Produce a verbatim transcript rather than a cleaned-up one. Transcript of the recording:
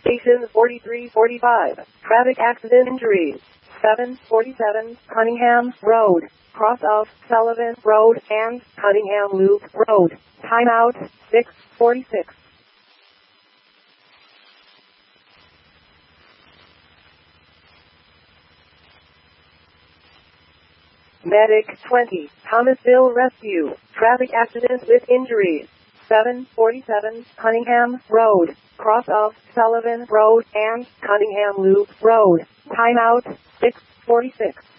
Station forty-three forty-five. Traffic accident injuries. seven forty-seven Cunningham Road. Cross of Sullivan Road and Cunningham Loop Road. Timeout six forty-six. Medic twenty, Thomasville Rescue. Traffic accident with injuries. seven forty-seven Cunningham Road. Cross of Sullivan Road and Cunningham Loop Road. Timeout six forty-six.